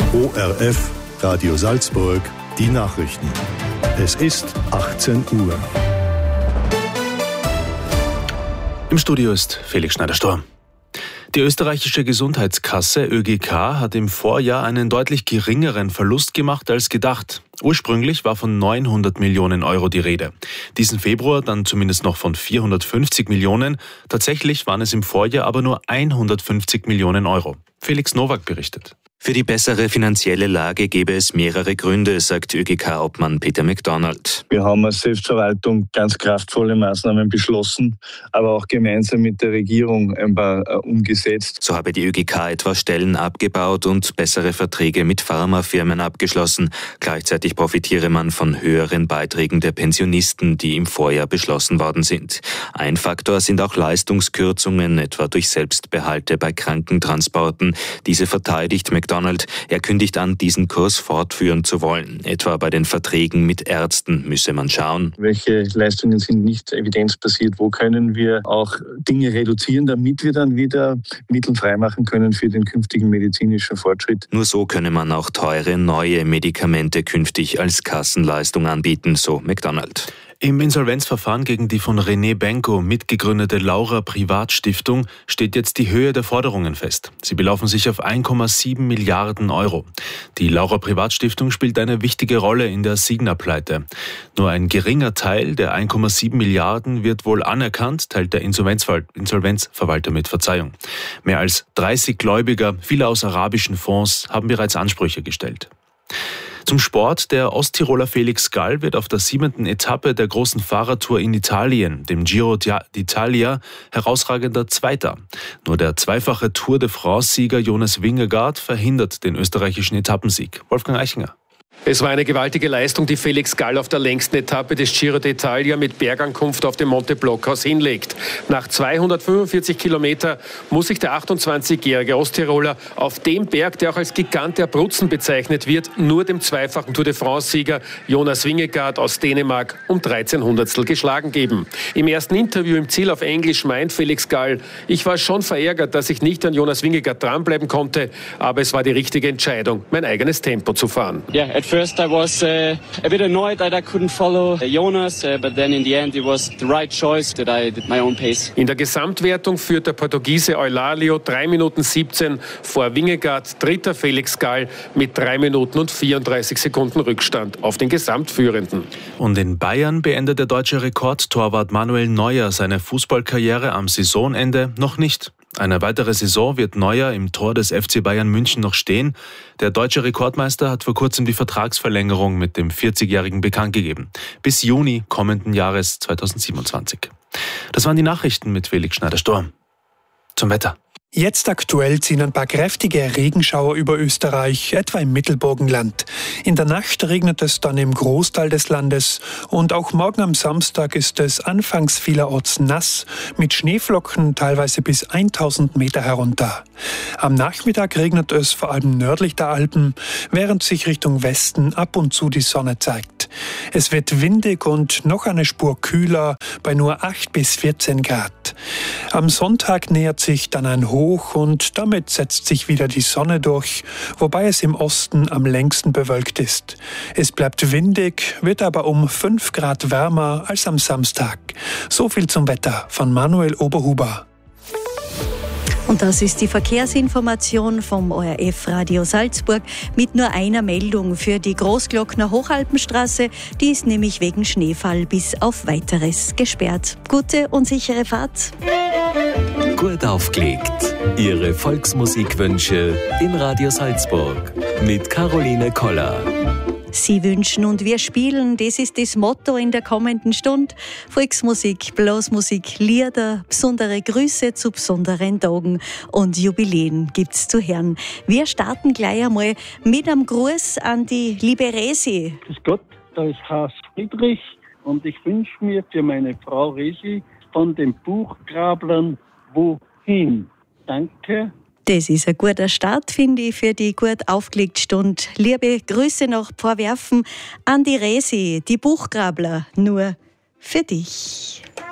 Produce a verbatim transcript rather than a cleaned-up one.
O R F, Radio Salzburg, die Nachrichten. Es ist achtzehn Uhr. Im Studio ist Felix Schneider-Storm. Die österreichische Gesundheitskasse Ö G K hat im Vorjahr einen deutlich geringeren Verlust gemacht als gedacht. Ursprünglich war von neunhundert Millionen Euro die Rede. Diesen Februar dann zumindest noch von vierhundertfünfzig Millionen. Tatsächlich waren es im Vorjahr aber nur hundertfünfzig Millionen Euro. Felix Nowak berichtet. Für die bessere finanzielle Lage gäbe es mehrere Gründe, sagt Ö G K-Obmann Peter McDonald. Wir haben als Selbstverwaltung ganz kraftvolle Maßnahmen beschlossen, aber auch gemeinsam mit der Regierung ein paar äh, umgesetzt. So habe die Ö G K etwa Stellen abgebaut und bessere Verträge mit Pharmafirmen abgeschlossen. Gleichzeitig profitiere man von höheren Beiträgen der Pensionisten, die im Vorjahr beschlossen worden sind. Ein Faktor sind auch Leistungskürzungen, etwa durch Selbstbehalte bei Krankentransporten. Diese verteidigt McDonald. Er kündigt an, diesen Kurs fortführen zu wollen. Etwa bei den Verträgen mit Ärzten müsse man schauen. Welche Leistungen sind nicht evidenzbasiert? Wo können wir auch Dinge reduzieren, damit wir dann wieder Mittel freimachen können für den künftigen medizinischen Fortschritt? Nur so könne man auch teure neue Medikamente künftig als Kassenleistung anbieten, so McDonald. Im Insolvenzverfahren gegen die von René Benko mitgegründete Laura Privatstiftung steht jetzt die Höhe der Forderungen fest. Sie belaufen sich auf ein Komma sieben Milliarden Euro. Die Laura Privatstiftung spielt eine wichtige Rolle in der Signa-Pleite. Nur ein geringer Teil der ein Komma sieben Milliarden wird wohl anerkannt, teilt der Insolvenzverwalter mit. Verzeihung. Mehr als dreißig Gläubiger, viele aus arabischen Fonds, haben bereits Ansprüche gestellt. Zum Sport. Der Osttiroler Felix Gall wird auf der siebenten Etappe der großen Fahrradtour in Italien, dem Giro d'Italia, herausragender Zweiter. Nur der zweifache Tour de France-Sieger Jonas Vingegaard verhindert den österreichischen Etappensieg. Wolfgang Eichinger. Es war eine gewaltige Leistung, die Felix Gall auf der längsten Etappe des Giro d'Italia mit Bergankunft auf dem Monte Blockhaus hinlegt. Nach zweihundertfünfundvierzig Kilometer muss sich der achtundzwanzigjährige Osttiroler auf dem Berg, der auch als Gigant der Abruzzen bezeichnet wird, nur dem zweifachen Tour de France-Sieger Jonas Vingegaard aus Dänemark um dreizehn Hundertstel geschlagen geben. Im ersten Interview im Ziel auf Englisch meint Felix Gall: Ich war schon verärgert, dass ich nicht an Jonas Vingegaard dranbleiben konnte, aber es war die richtige Entscheidung, mein eigenes Tempo zu fahren. Yeah, at first I was uh, a bit annoyed that I couldn't follow uh, Jonas, uh, but then in the end it was the right choice that I did my own pace. In der Gesamtwertung führt der Portugiese Eulalio drei Minuten siebzehn vor Vingegaard, dritter Felix Gall mit drei Minuten und vierunddreißig Sekunden Rückstand auf den Gesamtführenden. Und in Bayern beendet der deutsche Rekordtorwart Manuel Neuer seine Fußballkarriere am Saisonende noch nicht. Eine weitere Saison wird Neuer im Tor des F C Bayern München noch stehen. Der deutsche Rekordmeister hat vor kurzem die Vertragsverlängerung mit dem vierzigjährigen bekannt gegeben. Bis Juni kommenden Jahres zweitausendsiebenundzwanzig. Das waren die Nachrichten mit Felix Schneider-Storm. Zum Wetter. Jetzt aktuell ziehen ein paar kräftige Regenschauer über Österreich, etwa im Mittelburgenland. In der Nacht regnet es dann im Großteil des Landes und auch morgen am Samstag ist es anfangs vielerorts nass, mit Schneeflocken teilweise bis tausend Meter herunter. Am Nachmittag regnet es vor allem nördlich der Alpen, während sich Richtung Westen ab und zu die Sonne zeigt. Es wird windig und noch eine Spur kühler bei nur acht bis vierzehn Grad. Am Sonntag nähert sich dann ein Hoch und damit setzt sich wieder die Sonne durch, wobei es im Osten am längsten bewölkt ist. Es bleibt windig, wird aber um fünf Grad wärmer als am Samstag. So viel zum Wetter von Manuel Oberhuber. Und das ist die Verkehrsinformation vom O R F Radio Salzburg mit nur einer Meldung für die Großglockner Hochalpenstraße. Die ist nämlich wegen Schneefall bis auf Weiteres gesperrt. Gute und sichere Fahrt. Gut aufgelegt. Ihre Volksmusikwünsche in Radio Salzburg mit Caroline Koller. Sie wünschen und wir spielen, das ist das Motto in der kommenden Stunde. Volksmusik, Blasmusik, Lieder, besondere Grüße zu besonderen Tagen und Jubiläen gibt's zu hören. Wir starten gleich einmal mit einem Gruß an die liebe Resi. Grüß Gott, da ist Hans Friedrich und ich wünsche mir für meine Frau Resi von den Buchgrablern wohin. Danke. Das ist ein guter Start, finde ich, für die gut aufgelegte Stunde. Liebe Grüße nach Pfarrwerfen an die Resi, die Buchgrabler, nur für dich.